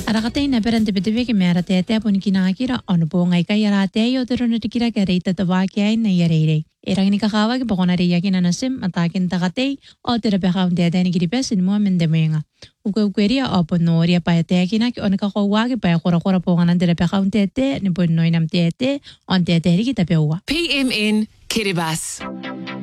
Arakatay na perante bitibiki mera tete pun kinakira ono po ngai kaya rate yo tero na tikira kaya rita tawa kaya na yarere. Erang ni kakawa ki pakona riya kinanasim atakin takatay o tera pekaun tete ni kiripesin mo mendemenga. Ukweria o ponoria pa tete kina ki ono kakawa ki pa kora po nganan tera pekaun tete ni po noinam tete on tete ri kita pewa. PMN Kiribati.